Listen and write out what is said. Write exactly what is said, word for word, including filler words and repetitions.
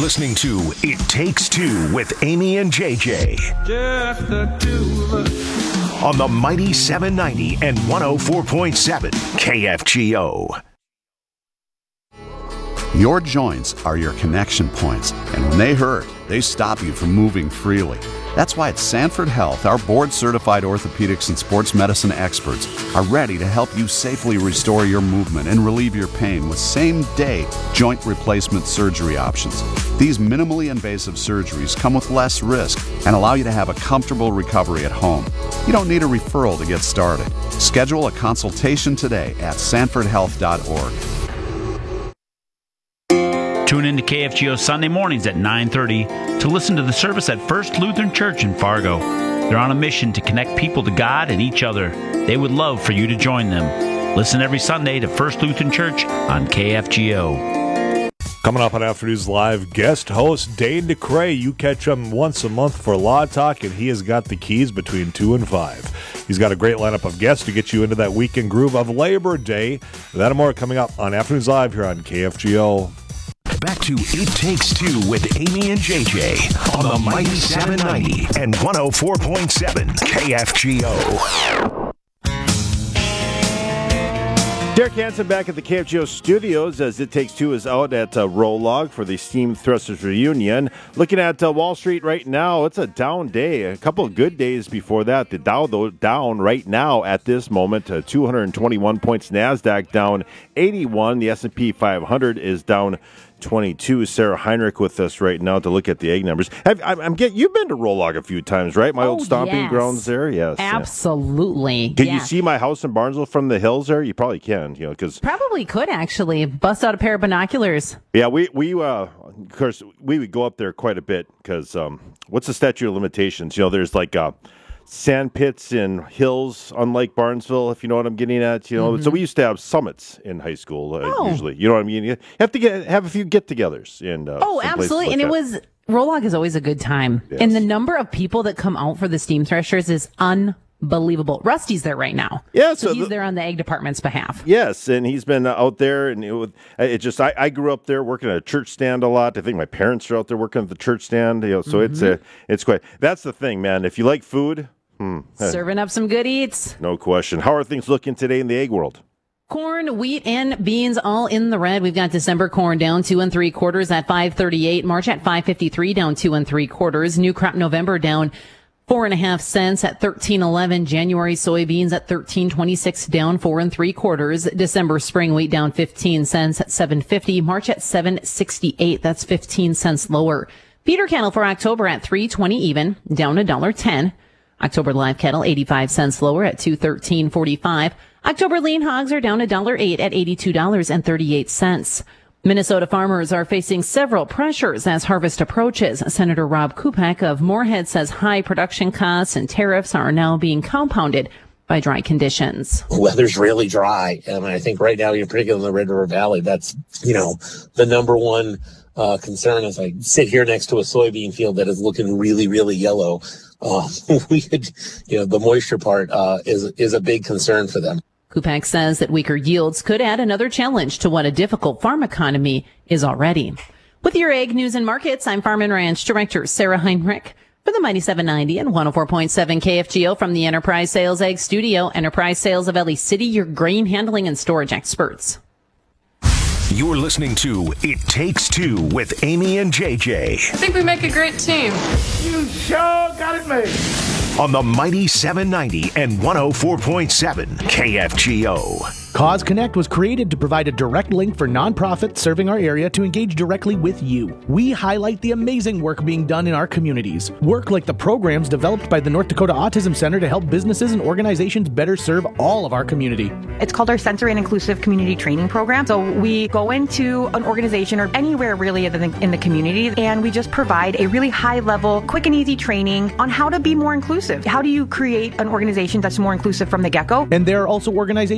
listening to It Takes Two with Amy and J J. Just the two of us. On the Mighty seven ninety and one oh four point seven K F G O. Your joints are your connection points, and when they hurt, they stop you from moving freely. That's why at Sanford Health, our board-certified orthopedics and sports medicine experts are ready to help you safely restore your movement and relieve your pain with same-day joint replacement surgery options. These minimally invasive surgeries come with less risk and allow you to have a comfortable recovery at home. You don't need a referral to get started. Schedule a consultation today at sanford health dot org. Tune in to K F G O Sunday mornings at nine thirty to listen to the service at First Lutheran Church in Fargo. They're on a mission to connect people to God and each other. They would love for you to join them. Listen every Sunday to First Lutheran Church on K F G O. Coming up on Afternoons Live, guest host Dane DeCray. You catch him once a month for Law Talk, and he has got the keys between two and five. He's got a great lineup of guests to get you into that weekend groove of Labor Day. That and more coming up on Afternoons Live here on K F G O. Back to It Takes Two with Amy and J J on the Mighty seven ninety and one oh four point seven K F G O. Derek Hansen back at the K F G O studios as It Takes Two is out at uh, Rolog for the Steam Thrusters reunion. Looking at uh, Wall Street right now, it's a down day. A couple of good days before that. The Dow, though, down right now at this moment, uh, two hundred twenty-one points. NASDAQ down eighty-one. The S and P five hundred is down twenty-two. Sarah Heinrich with us right now to look at the egg numbers. Have, I, I'm getting you've been to Rolog a few times, right? My oh, old stomping yes. grounds there. Yes, absolutely. Can yeah. you see my house in Barnesville from the hills there? You probably can, you know, because probably could actually bust out a pair of binoculars. Yeah, we we uh, of course we would go up there quite a bit because um, what's the statute of limitations? You know, there's like uh, sand pits and hills, unlike Barnesville, if you know what I'm getting at. You know, mm-hmm. So we used to have summits in high school. Uh, oh. Usually, you know what I mean. You have to get have a few get-togethers and uh, oh, absolutely, like and that. It was Rolog is always a good time, yes. And the number of people that come out for the Steam Threshers is unbelievable. Rusty's there right now. Yeah, so, so he's the, there on the egg department's behalf. Yes, and he's been out there, and it, it just I, I grew up there working at a church stand a lot. I think my parents are out there working at the church stand. You know, so mm-hmm. it's a it's quite. That's the thing, man. If you like food, hmm, serving up some good eats, no question. How are things looking today in the egg world? Corn, wheat, and beans all in the red. We've got December corn down two and three quarters at five thirty-eight. March at five fifty-three, down two and three quarters. New crop November down four and a half cents at thirteen eleven. January soybeans at thirteen twenty-six, down four and three quarters. December spring wheat down fifteen cents at seven fifty. March at seven sixty-eight. That's fifteen cents lower. Feeder cattle for October at three twenty even, down a dollar ten. October live cattle eighty-five cents lower at two thirteen forty-five. October lean hogs are down a dollar eight at eighty-two dollars and thirty-eight cents. Minnesota farmers are facing several pressures as harvest approaches. Senator Rob Kupek of Moorhead says high production costs and tariffs are now being compounded by dry conditions. Weather's really dry, and I think right now, you're particularly in the Red River Valley, that's, you know, the number one uh, concern as I sit here next to a soybean field that is looking really, really yellow. Uh, we could, you know, the moisture part uh, is is a big concern for them. Kupek says that weaker yields could add another challenge to what a difficult farm economy is already. With your egg news and markets, I'm Farm and Ranch Director Sarah Heinrich for the Mighty seven ninety and one oh four point seven K F G O from the Enterprise Sales Egg Studio. Enterprise Sales of Ellie City, your grain handling and storage experts. You're listening to It Takes Two with Amy and J J. I think we make a great team. You sure got it made. On the Mighty seven ninety and one oh four point seven K F G O. Cause Connect was created to provide a direct link for nonprofits serving our area to engage directly with you. We highlight the amazing work being done in our communities. Work like the programs developed by the North Dakota Autism Center to help businesses and organizations better serve all of our community. It's called our Sensory and Inclusive Community Training Program. So we go into an organization or anywhere really in the, in the community, and we just provide a really high level, quick and easy training on how to be more inclusive. How do you create an organization that's more inclusive from the get-go? And there are also organizations